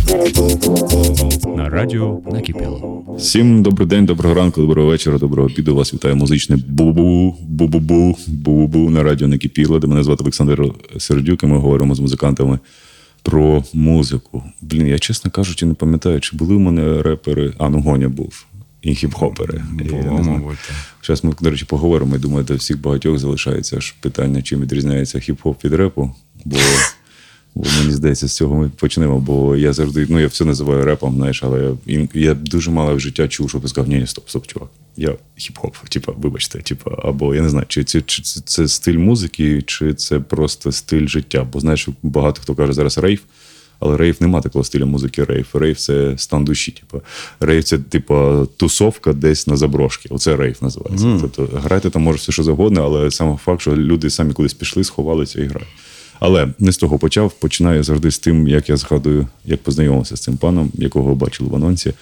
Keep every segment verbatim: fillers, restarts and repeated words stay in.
На радіо накипіло. Всім добрий день, доброго ранку, доброго вечора, доброго обіду. Вас вітає музичне бу-бу-бу, бу-бу-бу, бу-бу-бу на радіо накипіло, де мене звати Олександр Сердюк, і ми говоримо з музикантами про музику. Блін, я, чесно кажучи, не пам'ятаю, чи були в мене репери, а, ну, Гоня був, і хіп-хопери. Було, мабуть. Зараз ми, до речі, поговоримо, і думаю, до всіх багатьох залишається ж питання, чим відрізняється хіп-хоп від репу, бо... Бо мені здається, з цього ми почнемо, бо я завжди, ну я все називаю репом, знаєш, але я, я дуже мало в життя чув, щоб ти сказав, ні, ні, стоп, стоп, чувак, я хіп-хоп, типа, вибачте, типа, або я не знаю, чи це, чи це, це стиль музики, чи це просто стиль життя, бо знаєш, багато хто каже зараз рейв, але рейв нема такого стилю музики рейв, рейв це стан душі, типа, рейв це, типа, тусовка десь на заброшці, оце рейв називається, mm. тобто грати там може все, що завгодно, але саме факт, що люди самі кудись пішли, сховалися і грають. Але не з того почав, починаю завжди з тим, як я згадую, як познайомився з цим паном, якого бачили в анонсі.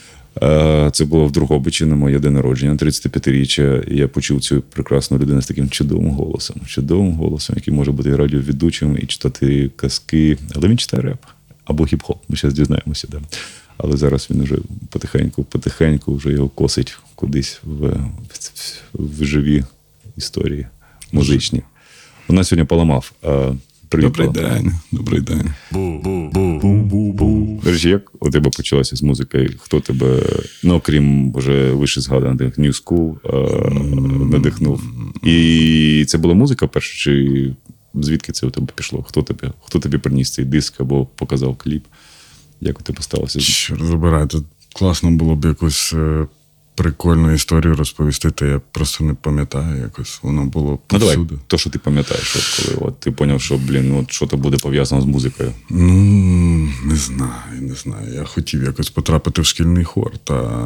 Це було в Дрогобичі на моє день народження, тридцятип'ятиріччя, і я почув цю прекрасну людину з таким чудовим голосом. Чудовим голосом, який може бути радіоведучим і читати казки. Але він читає реп або хіп-хоп, ми зараз дізнаємося. Да. Але зараз він вже потихеньку, потихеньку вже його косить кудись в, в, в живі історії музичні. У нас сьогодні Поламав. Привіт, добрий Поламав. День, добрий день. Бу-бу-бу-бу-бу. До речі, як у тебе почалося з музикою? Хто тебе, ну, крім вже вище згаданих New School, mm-hmm. надихнув? І це була музика перша, чи звідки це у тебе пішло? Хто тобі, хто тобі приніс цей диск або показав кліп? Як у тебе сталося? Що забирайте? Класно було б якось... прикольну історію розповісти, та я просто не пам'ятаю якось. Воно було повсюди. Ну давай, то, що ти пам'ятаєш, от, коли от, ти зрозумів, що, блін, от, що то буде пов'язано з музикою. Ну, не знаю, не знаю. Я хотів якось потрапити в шкільний хор, та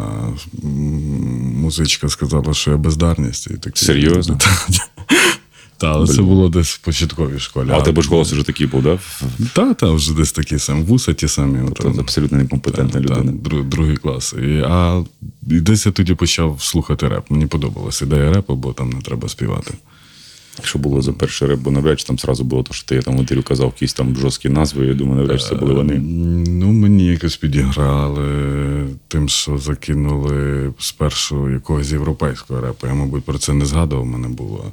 музичка сказала, що я бездарність. І такі... Серйозно? Так, але це було десь в початковій школі. А у тебе ж голос вже такий був, так? Так, так, вже десь такі самі, вуса ті самі. Тобто та, абсолютно некомпетентна та, людина. Та, другий клас. І, а і десь я тоді почав слухати реп. Мені подобалася ідея репу, бо там не треба співати. Що було за перший реп? Бо навряд чи там сразу було те, що ти там в інтерв'ю казав якісь там жорсткі назви, я думаю, навряд чи це були вони. Ну, мені якось підіграли тим, що закинули спершу якогось європейського репу. Я, мабуть, про це не згадував, у мене було...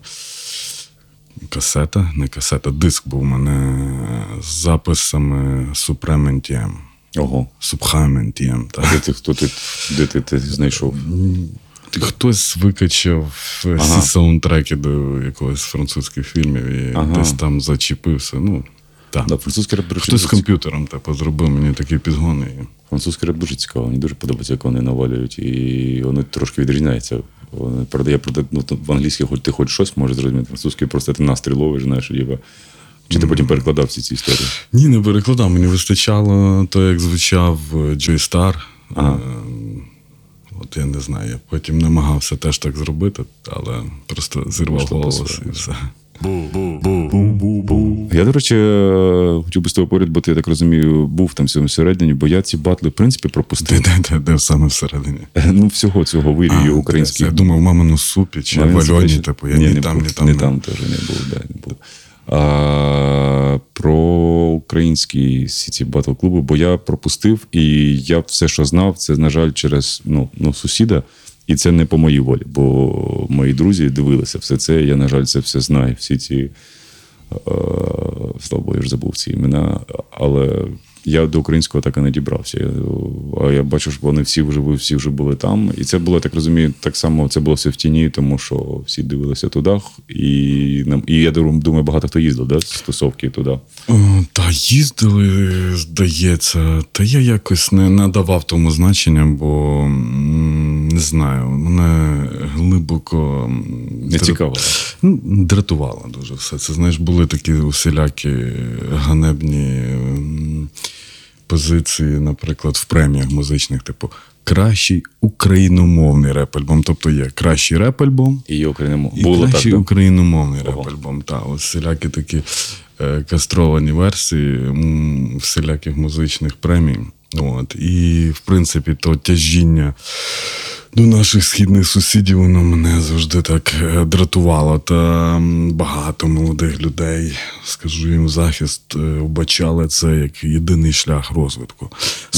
Касета, не касета, диск був у мене з записами Supreme ен ті ем. Ого. Supreme ен ті ем. А де ти, хто ти, де ти, ти знайшов? Хтось викачав ага. всі саундтреки до якогось французьких фільмів і ага. десь там зачепився. Ну, так. Да, французький реп, хтось з комп'ютером типу, зробив мені такі підгони. Французький реп дуже цікаво, мені дуже подобається, як вони навалюють, і вони трошки відрізняються. Правда, я ну, в англійській хоч ти хоч щось можеш зрозуміти, французький просто ти настрій ловиш, знаєш, діва. Чи ти потім перекладав всі ці історії? Ні, не перекладав. Мені вистачало то, як звучав Джой Стар. Ага. От я не знаю, я потім намагався теж так зробити, але просто зірвав голос і все. Я, до речі, хотів би з тобою поряд, бо ти, я так розумію, був там всередині, бо я ці батли, в принципі, пропустив. Де, де, де, де саме всередині? Ну, всього цього вирію український. Я думав, мамину супі чи в Альоні, типу, я ні, ні там, ні там. Ні там теж не був, да, не був. А, про українські ці батл-клуби, бо я пропустив, і я все, що знав, це, на жаль, через ну, ну, сусіда. І це не по моїй волі, бо мої друзі дивилися все це, я, на жаль, це все знаю, всі ці, е, слава Богу, я ж забув ці імена, але я до українського так і не дібрався. А я бачу, що вони всі вже, всі вже були там, і це було, так розумію, так само, це було все в тіні, тому що всі дивилися туди, і, і я думаю, багато хто їздив, да, з тусовки туди. О, та їздили, здається, та я якось не надавав тому значення, бо не знаю, мене глибоко... Не цікаво. Ну, дратувало дуже все. Це, знаєш, були такі усілякі ганебні позиції, наприклад, в преміях музичних, типу, кращий україномовний реп-альбом. Тобто є кращий реп-альбом і, і кращий так, да? україномовний реп-альбом. Та, ось всілякі такі е, кастровані версії м, всіляких музичних премій. От. І, в принципі, то тяжіння до наших східних сусідів, воно мене завжди так дратувало. Та багато молодих людей, скажу їм в захист, вбачали це як єдиний шлях розвитку.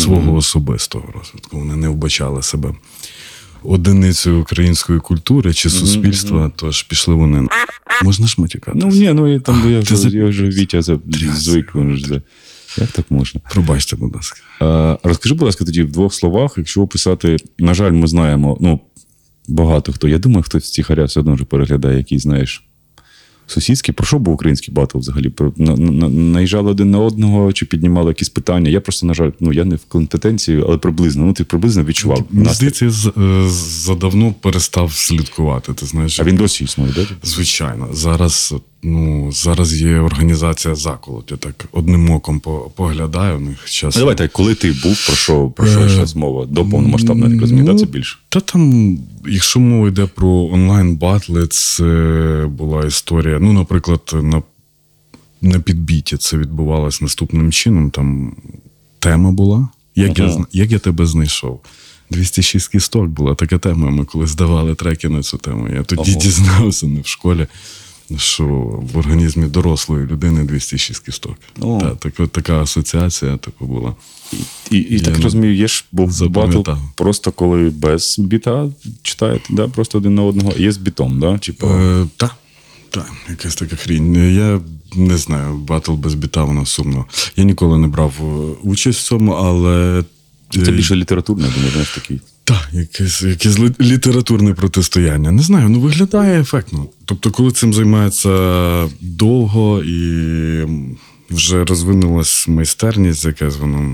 свого mm-hmm. особистого розвитку. Вони не вбачали себе одиницею української культури чи суспільства, mm-hmm. тож пішли вони. Можна ж матюкатися? Ну, ні, ну я там, а, я, вже, за... я вже Вітя звик. Як так можна? Пробачте, будь ласка. А, розкажи, будь ласка, тоді в двох словах, якщо описати, на жаль, ми знаємо, ну, багато хто, я думаю, хтось стихаря все одно вже переглядає, який, знаєш, сусідський. Про що був український батл взагалі? На, на, наїжджали один на одного, чи піднімали якісь питання? Я просто, на жаль, ну, я не в компетенції, але приблизно, ну, ти приблизно відчував. Мені здається, я задавно перестав слідкувати, ти знаєш. А він досі існує, так? Звичайно. Зараз, ну, зараз є організація «Заколот». Я так одним оком поглядаю в них. Часом. Ну, давай так, коли ти був, про що, про що йшла змова? До повномасштабної, так розумію, ну, це більше? Та там, якщо мова йде про онлайн-батли, це була історія, ну, наприклад, на, на підбіті це відбувалось наступним чином. Там тема була, як, ага. я, як я тебе знайшов. двісті шість кісток була така тема, ми коли здавали треки на цю тему. Я тоді ага. дізнався, не в школі, що в організмі дорослої людини двісті шість кісток. Та, так, така асоціація типу, була. І, і, і так розумію, є ж був батл просто коли без біта читаєте, да? Просто один на одного, є з бітом, да? Типу... Е, так, так, якась така хрінь. Я не знаю, батл без біта, воно сумно. Я ніколи не брав участь в цьому, але... Це більше літературне, думаю, знаєш, такий. Так, якесь, якесь літературне протистояння. Не знаю, ну виглядає ефектно. Тобто, коли цим займається довго і вже розвинулась майстерність, якась воно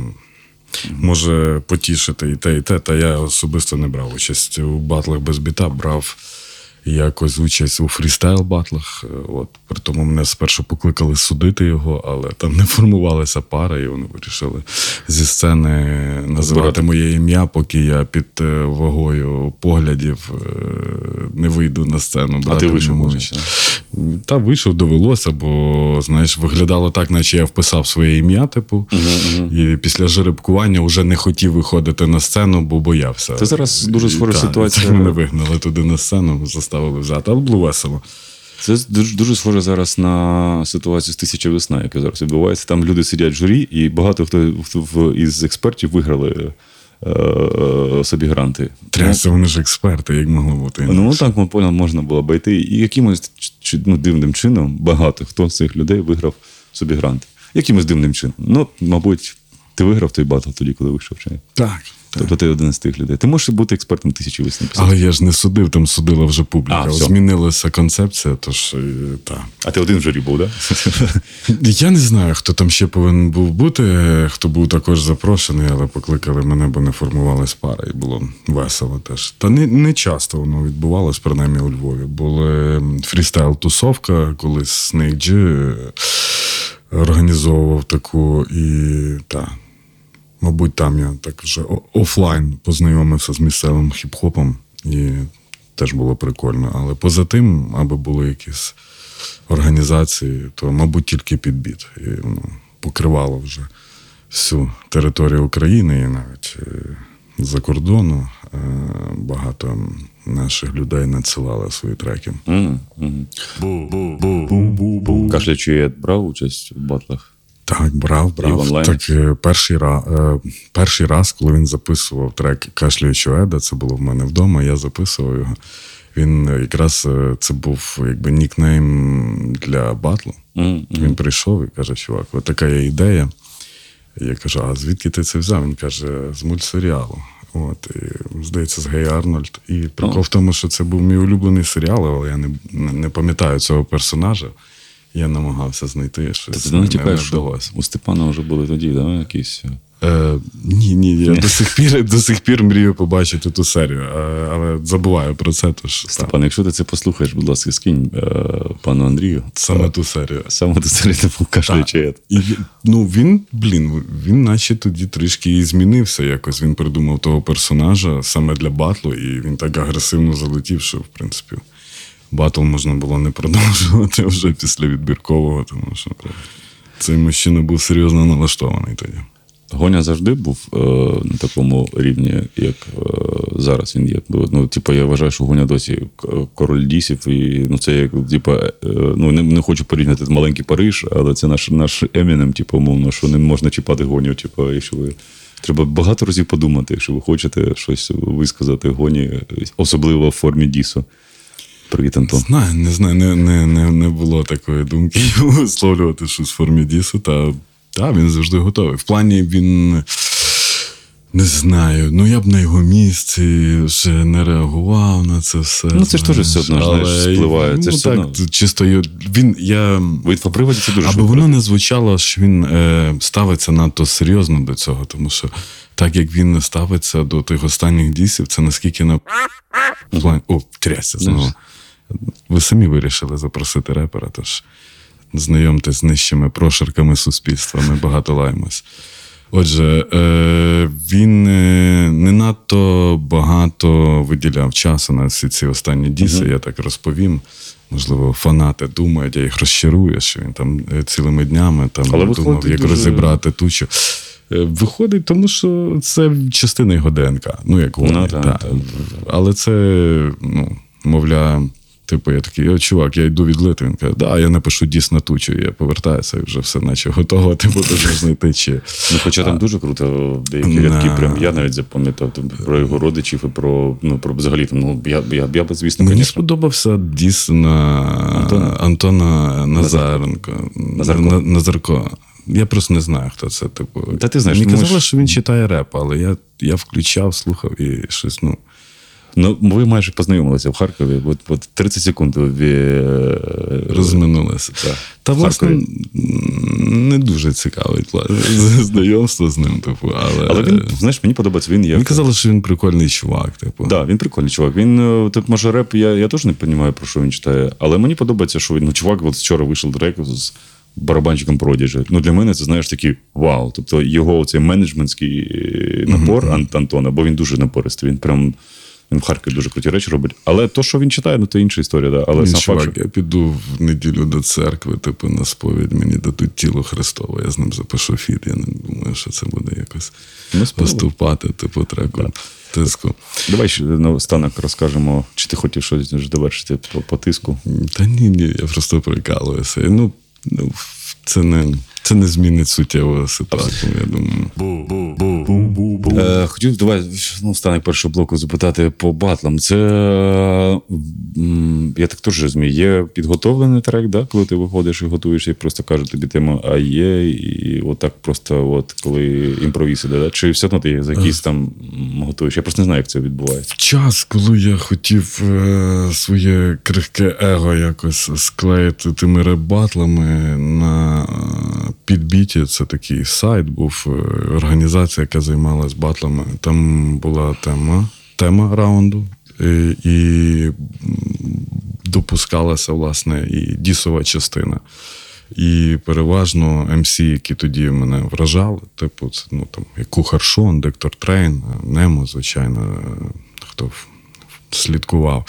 може потішити і те, і те. Та я особисто не брав участь у батлах без біта, брав якось участь у фрістайл-батлах. От. При тому мене спершу покликали судити його, але там не формувалася пара, і вони вирішили зі сцени називати моє ім'я, поки я під вагою поглядів не вийду на сцену. А ти вийшов, може? Та вийшов, довелося, бо, знаєш, виглядало так, наче я вписав своє ім'я, типу, uh-huh, uh-huh. і після жеребкування вже не хотів виходити на сцену, бо боявся. Це зараз дуже схожа ситуація. Так мене вигнали туди на сцену, заставили взяти, але було весело. Це дуже, дуже схоже зараз на ситуацію з «Тисяча весна», яка зараз відбувається. Там люди сидять в журі, і багато хто, хто із експертів виграли е, собі гранти. Трясся, вони ж експерти, як могло бути. Ну, так, можна було обійти. І якимось ну, дивним чином багато хто з цих людей виграв собі гранти. Якимось дивним чином. Ну, мабуть, ти виграв той батл тоді, коли вийшов. Чи? Так. Тобто ти один з тих людей. Ти можеш бути експертом «Тисячі весни». Але я ж не судив, там судила вже публіка. А, змінилася концепція, тож так. А ти один в журі був, так? Да? Я не знаю, хто там ще повинен був бути, хто був також запрошений, але покликали мене, бо не формувалась пара, і було весело теж. Та не, не часто воно відбувалось, принаймні у Львові. Були фрістайл-тусовка, коли Snake G організовував таку, і так. Мабуть, там я так вже офлайн познайомився з місцевим хіп-хопом, і теж було прикольно. Але поза тим, аби були якісь організації, то, мабуть, тільки підбіт. І ну, покривало вже всю територію України і навіть за кордону багато наших людей надсилали свої треки. Mm-hmm. Кашлячий брав участь в батлах? Так, брав, брав. Так, перший, раз, перший раз, коли він записував трек «Кашляючого Еда», це було в мене вдома, я записував його. Він якраз, це був якби нікнейм для батлу. Mm-hmm. Він прийшов і каже, чувак, от така є ідея. Я кажу, а звідки ти це взяв? Він каже, з мультсеріалу. От, і, здається, з Гей Арнольд. І прикол в тому, що це був мій улюблений серіал, але я не, не пам'ятаю цього персонажа. Я намагався знайти щось. Ти не тікаєш, що у Степана вже були тоді, да, якісь? Е, ні, ні, я до сих пір, до сих пір мрію побачити ту серію, але забуваю про це. Тож, Степан, так. Якщо ти це послухаєш, будь ласка, скинь е, пану Андрію. Саме ту серію. Саме ту серію, ти покажи. Ну, він, блін, він наче тоді трішки і змінився якось. Він придумав того персонажа саме для батлу, і він так агресивно залетів, що, в принципі, батл можна було не продовжувати вже після відбіркового, тому що цей мужчина був серйозно налаштований тоді. Гоня завжди був е, на такому рівні, як е, зараз він є. Ну, типу, я вважаю, що Гоня досі король дісів, і ну, це як, типу, е, ну, не, не хочу порівняти маленький Париж, але це наш, наш Емінем, типу, умовно, що не можна чіпати Гоню, типу, якщо ви Треба багато разів подумати, якщо ви хочете щось висказати гоні, особливо в формі дісу. Привіт, Антон. Знаю, не знаю, не, не, не, не було такої думки висловлювати щось в формі дісу, та, та він завжди готовий. В плані він, не знаю, ну я б на його місці вже не реагував на це все. Ну це ж теж все одно, знаєш, але, спливає. Це ну, все так, одно. чисто він, я... Битва приводів це дуже Аби швидко. воно не звучало, що він е, ставиться надто серйозно до цього, тому що так як він не ставиться до тих останніх дісів, це наскільки на... О, трясся знову. Ви самі вирішили запросити репера, тож знайомтесь з нижчими прошарками суспільства, ми багато лаємось. Отже, е, він не надто багато виділяв часу на всі ці останні діси, mm-hmm. я так розповім. Можливо, фанати думають, я їх розчарую, що він там цілими днями там думав, як дуже... розібрати тучу. Виходить, тому що це частина його ДНК. Ну, як вони, no, так. Та. Але це, ну, мовляв, типу, я такий, о, чувак, я йду відлити. Він каже, да, я напишу діс на тучу, я повертаюся, і вже все наче готово, типу, дуже знайти чи... Ну, хоча там а, дуже круто, деякі на... рядки, прям я навіть запам'ятав про його родичів і про, ну, про взагалі, ну, я, я, я б, звісно, Мені конечно... сподобався діс на Антона, Антона Назаренко. Назарко. Назарко. Я просто не знаю, хто це, типу. Та ти знаєш, мені ну, казали, ж... що він читає реп, але я, я включав, слухав і щось, ну... Ну, ви майже познайомилися в Харкові, от, от тридцять секунд ви... розминулися. Так. Та, власне, не дуже цікавий знайомство з ним, типу, але... Але він, знаєш, мені подобається, він як... Мені казали, що він прикольний чувак, типу. Так, да, він прикольний чувак. Він, тут, може, реп, я, я теж не розумію, про що він читає, але мені подобається, що він, ну, чувак, от вчора вийшов трек з барабанчиком Prodigy. Ну, для мене це, знаєш, такий вау. Тобто його цей менеджментський напор mm-hmm. Антона, бо він дуже напористий, він прям... Він в Харкові дуже круті речі робить. Але то, що він читає, ну, то інша історія. Да. Але сам чувак, факт, що... я піду в неділю до церкви, типу, на сповідь, мені дадуть тіло Христове, я з ним запишу фіт, я не думаю, що це буде якось поступати, типу, треку, да. Тиску. Давай ще наостанок розкажемо, чи ти хотів щось довершити по, по тиску? Та ні, ні, я просто прикалуюся. Ну, ну це не... Це не змінить суттєву ситуацію, я думаю. Е, хотів, давай, ну, станок першого блоку запитати по батлам. Це, я так теж розумію, є підготовлений трек, да? Коли ти виходиш і готуєш, і просто кажуть тобі тему, а є, і отак просто, от, коли імпровіз іде, да? Чи все одно ти за якісь там готуєш? Я просто не знаю, як це відбувається. Час, коли я хотів е, своє крихке его якось склеїти тими реп-батлами на Підбіті, це такий сайт, був організація, яка займалась батлами. Там була тема, тема раунду, і, і допускалася, власне, і дісова частина. І переважно ем сі, які тоді мене вражали, типу, це, ну, там, як Кухар Шон, Доктор Трейн, Немо, звичайно, хто слідкував.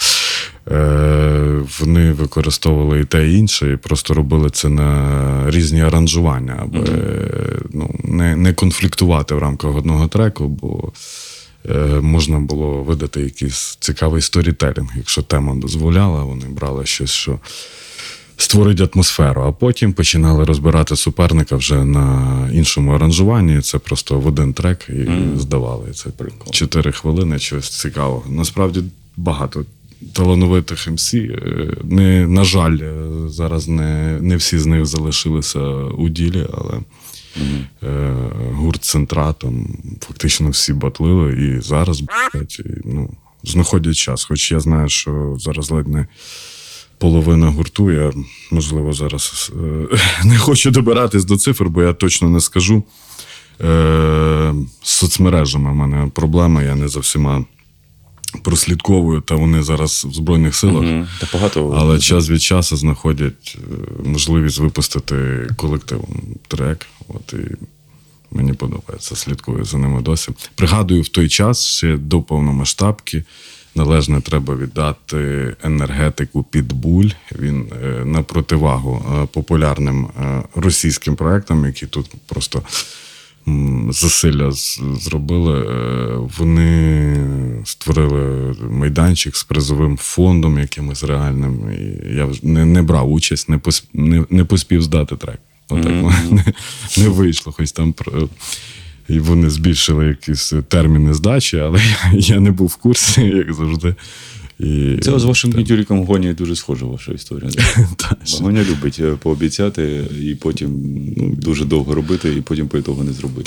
Вони використовували і те, і інше, і просто робили це на різні аранжування, аби mm-hmm. ну, не, не конфліктувати в рамках одного треку, бо е, можна було видати якийсь цікавий сторітелінг. Якщо тема дозволяла, вони брали щось, що створить атмосферу, а потім починали розбирати суперника вже на іншому аранжуванні. Це просто в один трек і mm-hmm. здавали. Це чотири хвилини, щось цікавого. Насправді багато талановитих ем сі. Не, на жаль, зараз не, не всі з них залишилися у ділі, але mm-hmm. е, гурт Центра там фактично всі батлили і зараз батлять, і, ну, знаходять час. Хоч я знаю, що зараз ледь не половина гурту, я, можливо, зараз е, не хочу добиратись до цифр, бо я точно не скажу. Е, з соцмережами в мене проблема, я не за всіма прослідковую, та вони зараз в Збройних силах. Mm-hmm. Та багато... Але час від часу знаходять можливість випустити колективом трек. От, і мені подобається, слідкую за ними досі. Пригадую, в той час, ще до повномасштабки, належне треба віддати енергетику Підбуль. Він на противагу популярним російським проектам, які тут просто засилля зробили. Вони створили майданчик з призовим фондом якимось реальним. І я не, не брав участь, не, посп, не, не поспів здати трек. Отак mm-hmm. не, не вийшло. Хоч там і вони збільшили якісь терміни здачі, але я, я не був в курсі, як завжди. І, це з вашим Гнітюріком Гоні дуже схожа ваша історія. Гоня любить пообіцяти і потім ну, дуже довго робити, і потім по ітогу не зробити.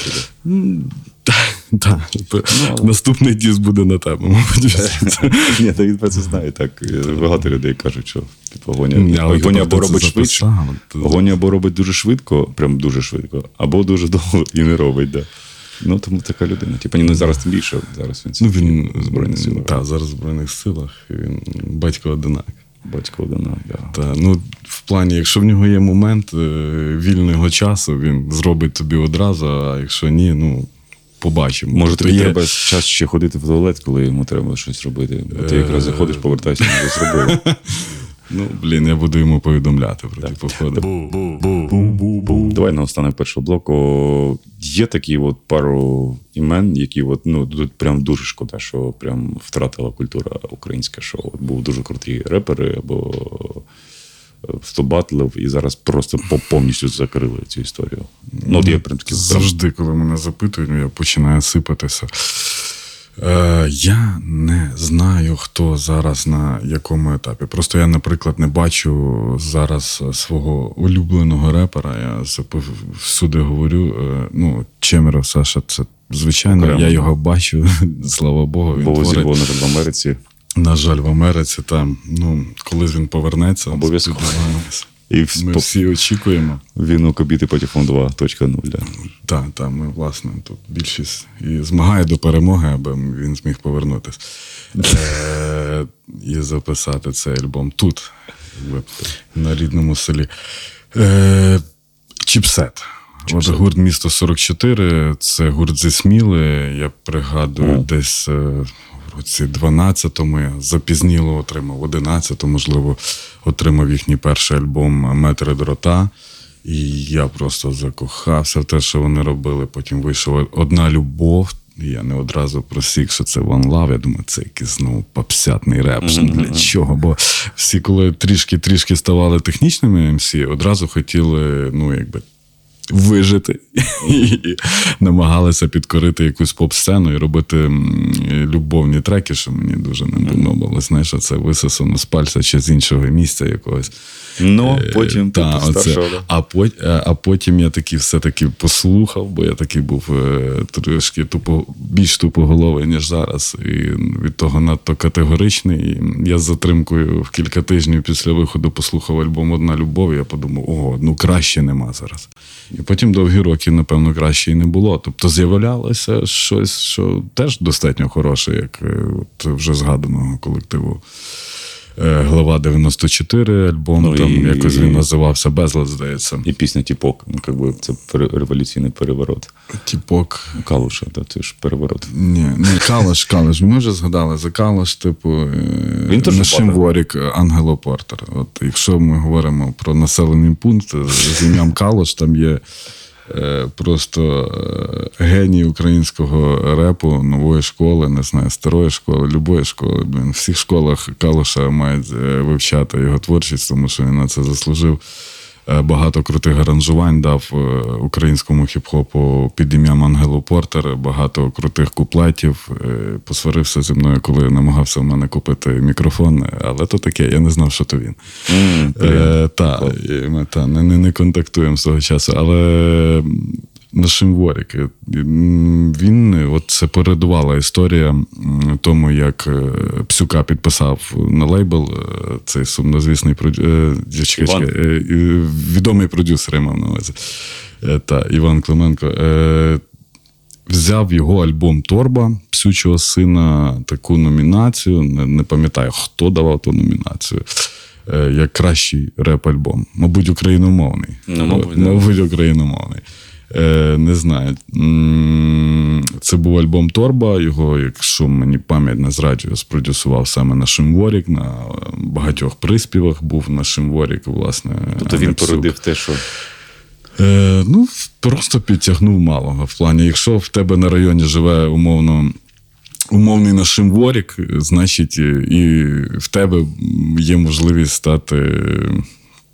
Так, наступний диск буде на тебе, мабуть. Ні, та він про це знає. Так, багато людей кажуть, що Гоня або робить швидше, Гоня або робить дуже швидко, прям дуже швидко, або дуже довго і не робить. Да. Ну, тому така людина. Типа, ну, зараз тим більше, зараз він, ну, він в Збройних силах. Так, зараз в Збройних силах, він батько одинак. Батько одинак, так. Да. Та, ну, в плані, якщо в нього є момент вільного часу, він зробить тобі одразу, а якщо ні, ну, побачимо. Може, тобі є... треба час ще ходити в туалет, коли йому треба щось робити. Бо ти якраз заходиш, повертайся, не зробив. Ну, блін, я буду йому повідомляти про ті походи. Давай наостанок першого блоку. Є такі от пару імен, які от, ну, тут прям дуже шкода, що прям втратила культура українська, що от був дуже круті репери або сто батлів, і зараз просто повністю закрили цю історію. Ну, от я прям таки... Завжди, коли мене запитують, я починаю сипатися. Е, я не знаю, хто зараз на якому етапі. Просто я, наприклад, не бачу зараз свого улюбленого репера. Я всюди говорю, е, ну, Чемеров Саша, це звичайно, окремо. Я його бачу, слава Богу. Він Бо зірвав, на жаль, в Америці. На жаль, в Америці, там, ну, коли він повернеться, обов'язково. І ми по... всі очікуємо. Він у Кобіти Патефон два точка нуль. Да. Так, так, ми, власне, тут більшість і змагає до перемоги, аби він зміг повернутися. е- і записати цей альбом тут, якби, на рідному селі. Е- Чіпсет. От гурт «Місто сорок чотири», це гурт зі Сміли, я пригадую, mm. десь в році дванадцятому, я запізніло отримав, одинадцятому, можливо, отримав їхній перший альбом «Метри дрота», і я просто закохався в те, що вони робили, потім вийшов «Одна любов», і я не одразу просік, що це One Love, я думаю, це якийсь, ну, попсятний реп, mm-hmm. для чого, бо всі, коли трішки-трішки ставали технічними ем сі, одразу хотіли, ну, якби, вижити і намагалися підкорити якусь поп-сцену і робити любовні треки, що мені дуже не подобалось. Знаєш, це висосано з пальця чи з іншого місця якогось. Ну, потім Та, оце. А, пот, а потім я таки все-таки послухав, бо я такий був трошки тупо, більш тупоголовий, ніж зараз. І від того надто категоричний. І я з затримкою в кілька тижнів після виходу послухав альбом «Одна любов», і я подумав, ого, ну краще нема зараз. І потім довгі роки, напевно, краще і не було. Тобто з'являлося щось, що теж достатньо хороше, як от вже згаданого колективу «Глава дев'яносто чотири», альбом, ну, там і, якось він називався «Безлад», здається. І пісня «Тіпок», ну, якби це революційний переворот. «Тіпок». Калуша, то це ж переворот. Ні, не Калуш, Калуш. Ми вже згадали за Калуш, типу, Нашим Ворік, Ангело Портер. От якщо ми говоримо про населений пункт з ім'ям Калуш, там є просто геній українського репу, нової школи, не знаю, старої школи, любої школи. Блін, в всіх школах Калуша мають вивчати його творчість, тому що він на це заслужив. Багато крутих аранжувань дав українському хіп-хопу під ім'ям Ангело Портер, багато крутих куплетів. Посварився зі мною, коли намагався в мене купити мікрофон, але то таке, я не знав, що то він. Mm, е, та, і ми та, не, не, не контактуємо з того часу, але Нашим Ворік, він, от це передувала історія тому, як Псюка підписав на лейбл цей сумнозвісний продюсер, відомий продюсер, я мав на увазі, та Іван Клименко, взяв його альбом «Торба», Псючого сина, таку номінацію, не, не пам'ятаю, хто давав ту номінацію, як кращий реп-альбом. Мабуть, україномовний. Ну, мабуть, мабуть, україномовний. Не знаю. Це був альбом «Торба», його, якщо мені пам'ять не зраджує, спродюсував саме Нашим Ворік, на багатьох приспівах був Нашим Ворік, власне. Тобто він породив те, що... Е, ну, просто підтягнув малого. В плані, якщо в тебе на районі живе умовно умовний Нашим Ворік, значить і в тебе є можливість стати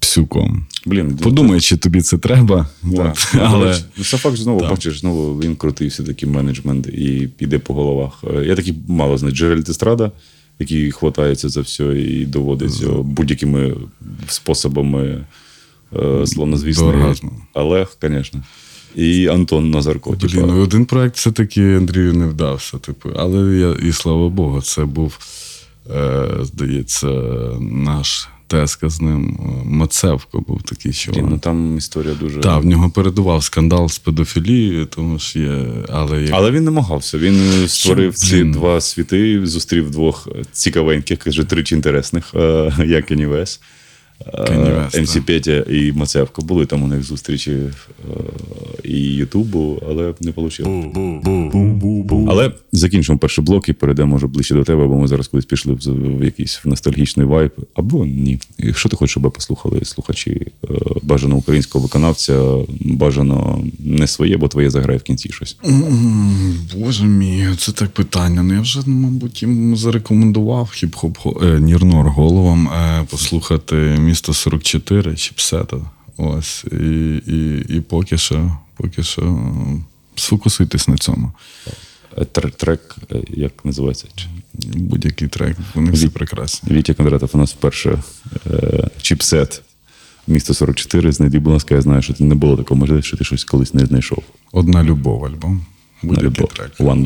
псюком. Блін, Подумай, чи тобі це треба. Так. От. Але... Але... Ну, Сафак знову, Так. бачиш, знову він крутий все-таки менеджмент і піде по головах. Е, Я такий мало знаю. Джеральд Естрада, який хватається за все і доводить mm. будь-якими способами е, славнозвісний. До оргазму. Олег, звісно. І Антон Назарко. Блін, Типа. ну один проект все-таки Андрію не вдався. Типу. Але я, і слава Богу, це був, е, здається, наш теска з ним. Мацевко був такий, що. Блін, ну там історія дуже. Так, в нього передував скандал з педофілією, тому що є. Але, як... Але він намагався. Він створив Що, ці блін. два світи, зустрів двох цікавеньких, каже, тричі інтересних, е, як Кенні Вес. Кенні Вест, ем сі так. Петя і Мацевко. Були там у них зустрічі е, і Ютубу, але не вийшло. Але закінчимо перший блок і перейдемо може ближче до тебе, бо ми зараз колись пішли в, в якийсь ностальгічний вайб. Або ні. Якщо ти хочеш, щоб послухали слухачі е, бажано українського виконавця, бажано не своє, бо твоє заграє в кінці щось. М, Боже мій, це так питання. Ну я вже, мабуть, їм зарекомендував хіп-хоп е, Нірнор головам е, послухати «Місто сорок чотири» Чіпсета. Ось. І, і, і поки що, поки що е, сфокусуйтесь на цьому. Трек, трек, е, як називається? Будь-який трек, вони всі прекрасні. Вітя Кондратов у нас вперше е, чіпсет «Місто сорок чотири». Знайди, будь ласка, я знаю, що це не було такого можливості, що ти щось колись не знайшов. Одна любов альбом. Будь-який трек. One